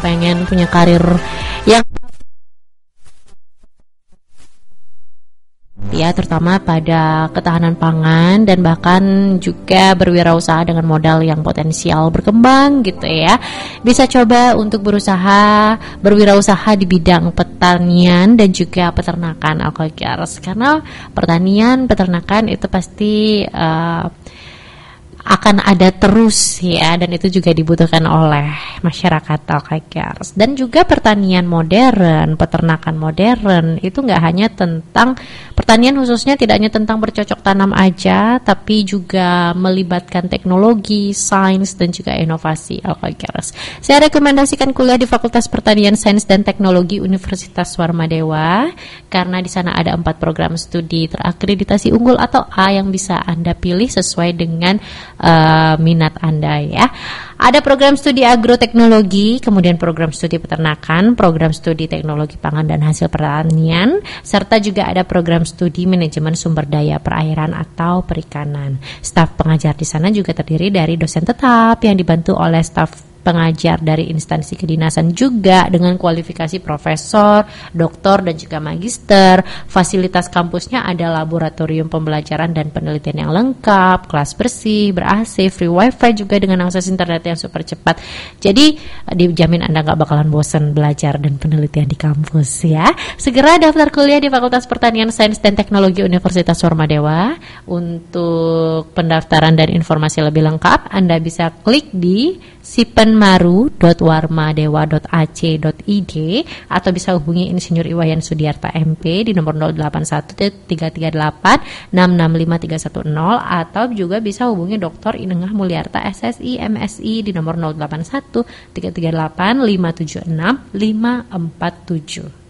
pengen punya karir yang ya, terutama pada ketahanan pangan dan bahkan juga berwirausaha dengan modal yang potensial berkembang gitu ya. Bisa coba untuk berusaha berwirausaha di bidang pertanian dan juga peternakan Alkagers, karena pertanian, peternakan itu pasti akan ada terus ya, dan itu juga dibutuhkan oleh masyarakat Alkagers. Dan juga pertanian modern, peternakan modern itu nggak hanya tentang pertanian, khususnya tidak hanya tentang bercocok tanam aja, tapi juga melibatkan teknologi, sains, dan juga inovasi Alkagers. Saya rekomendasikan kuliah di Fakultas Pertanian, Sains, dan Teknologi Universitas Warmadewa, karena di sana ada 4 program studi terakreditasi unggul atau A yang bisa Anda pilih sesuai dengan minat Anda ya. Ada program studi agroteknologi, kemudian program studi peternakan, program studi teknologi pangan dan hasil pertanian, serta juga ada program studi manajemen sumber daya perairan atau perikanan. Staf pengajar di sana juga terdiri dari dosen tetap yang dibantu oleh staf pengajar dari instansi kedinasan juga dengan kualifikasi profesor, doktor, dan juga magister. Fasilitas kampusnya ada laboratorium pembelajaran dan penelitian yang lengkap, kelas bersih, ber-AC, free wifi juga dengan akses internet yang super cepat. Jadi dijamin Anda gak bakalan bosan belajar dan penelitian di kampus ya. Segera daftar kuliah di Fakultas Pertanian, Sains, dan Teknologi Universitas Warmadewa. Untuk pendaftaran dan informasi lebih lengkap, Anda bisa klik di sipenmaru.warmadewa.ac.id atau bisa hubungi Insinyur Iwayan Sudiarta MP di nomor 081338665310, atau juga bisa hubungi Dr. Inengah Mulyarta SSI MSI di nomor 081338576547.